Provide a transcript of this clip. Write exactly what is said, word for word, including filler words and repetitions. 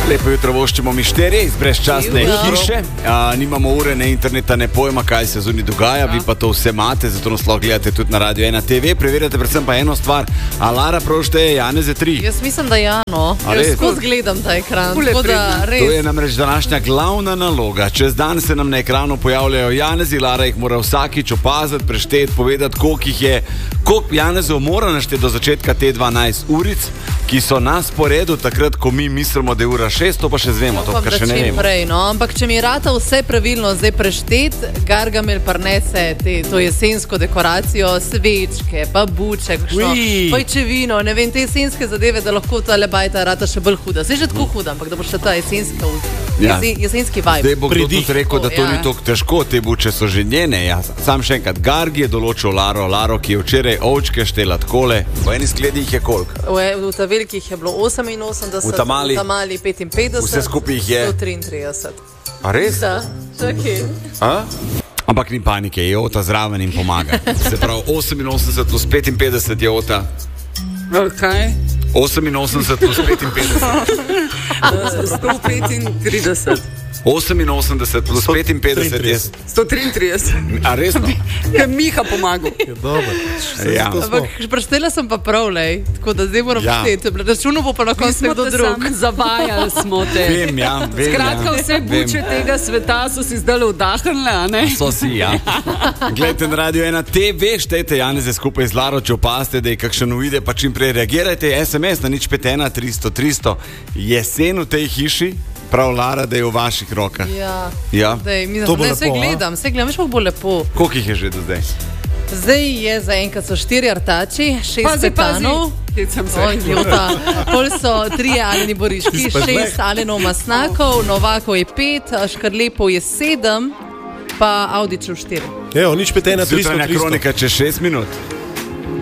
Lepo jutro voščimo mi šterje iz brezčasne hiše. A, nimamo ure, ne interneta, ne pojma, kaj se zunaj dogaja. Vi pa to vse imate, zato nas lahko gledate tudi na Radio ena te ve. Preverjate predvsem pa eno stvar. A Lara prav šteje Janeze tri? Jaz mislim, da ja, no. Jaz skozi gledam ta ekran. Da, to je namreč današnja glavna naloga. Čez dan se nam na ekranu pojavljajo Janezi. Lara jih mora vsakič opaziti, prešteti, povedati, koliko jih je. Koliko Janezov mora našteti do začetka te dvanajst uric, ki so na sporedu takrat, ko mi mislimo, da je ura šest, to pa še zvemo, to kar še ne vemo. Prej, no? Ampak če mi je rata vse pravilno zdaj preštet, Gargamel parnese te, to jesensko dekoracijo, svečke, pa buče, pajčevino, ne vem, te jesenske zadeve, da lahko ta lebajta rata še bolj huda. Saj že tako huda, ampak da bo še ta jesenska, ja. jesenski vibe. Zdaj bo kdo tudi rekel, da to ja. ni toliko težko, te buče so že njene. Ja. Sam še enkrat, Gargi je določil Laro, Laro, ki je včeraj ovčke štela takole. V eni skledi jih je koliko? V, v ta velikih je bilo oseminosemdeset, v tamali, v tamali petinpetdeset, vse skupaj jih je sto triintrideset. A res? Da, čakaj. A? Ampak ni panike, je Ota zraven in pomaga. Se pravi, oseminosemdeset plus petinpetdeset je Ota. Kaj? oseminosemdeset plus petinpetdeset. sto petintrideset. oseminosemdeset plus petinpetdeset je sto triintrideset. A resno? Ker Miha pomagal. Je dobro. Ja. Ampak preštela sem pa prav, lej. Tako da zdaj moram ja. šteti. Računo bo pa na koncu nekdo drug. Zavajali smo te. Vem, ja. Vem, Skratka, ja. vse buče vem. tega sveta so si zdaj vdahnile, a ne? So si, ja. Gledajte na Radio ena te ve, štejte Janeze skupaj z Laro, če opazite, da je kakšen uide, pa čim prej reagirajte. es em es na nič pet ena tristo tristo. Jesen v tej hiši. Prav, Lara, da je v vaših rokah. Ja. ja. Dej, mi to bo lepo. Vse gledam, vse gledam, veš pa bo lepo. Koliko jih je že do zdaj? Zdaj je zaenkrat so štiri artači, šest petanov. Pol so trije Aleni Boriški, šest Alenov Masnakov, Novakov je pet, Škarlepov je sedem, pa Audičev štiri. Evo, nič pet ena tristo tristo. Zjutranja kronika čez šest minut.